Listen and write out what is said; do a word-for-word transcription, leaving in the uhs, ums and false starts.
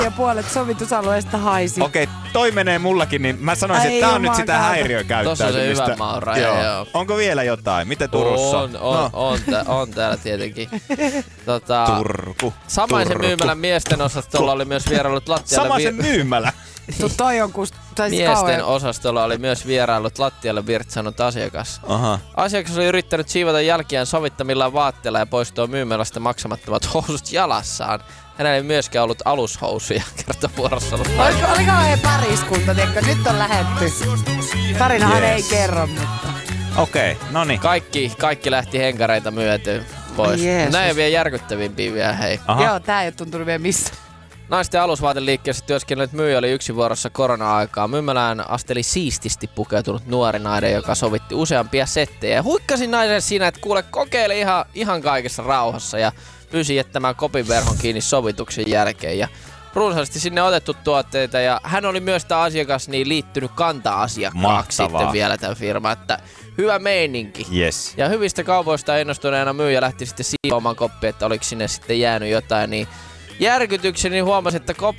ja puolet sovitusalueesta haisi. Okei, toi menee mullakin, niin mä sanoisin, että tää on nyt sitä häiriökäyttäytymistä. Tossa se hyvä maura, joo. joo. Onko vielä jotain? Miten Turussa? On, on, no. on, tä, on täällä tietenkin. Tota, Turku. Samaisen Turku. myymälän miesten osastolla oli myös vierailut lattialle. Samaisen vir... myymälä? Toi on kus... Miesten kauhean. osastolla oli myös vierailut lattialle virtsannut asiakas. Aha. Asiakas oli yrittänyt siivota jälkiään sovittamillaan vaatteilla ja poistua myymälästä maksamattomat housut jalassaan. Hänellä ei myöskään ollut alushousuja, kertoo vuorossa ollut. Oliko, oliko he pariskunta, tiedätkö? Nyt on lähetty. Tarinahan Yes. ei kerro, mutta... Okei, okay, no niin. Kaikki, kaikki lähti henkareita myöten pois. Jeesus. Näin on vielä järkyttävimpiä vielä, hei. Aha. Joo, tää ei oo tuntunut vielä missään. Naisten alusvaateliikkeessä työskennellyt myyjä oli yksi vuorossa korona-aikaa. Myymälään asteli siististi pukeutunut nuori nainen, joka sovitti useampia settejä. Huikkasin naisen siinä, että kuule, kokeile ihan, ihan kaikessa rauhassa ja pyysi jättämään kopinverhon kiinni sovituksen jälkeen. Ja runsaasti sinne otettu tuotteita ja hän oli myös tämä asiakas niin liittynyt kanta-asiakkaaksi Mahtavaa. sitten vielä tämän firman, että hyvä meininki. Yes. Ja hyvistä kaupoista innostuneena myyjä lähti sitten siivoamaan koppi, että oliko sinne sitten jäänyt jotain, niin järkytykseni huomasi, että kopin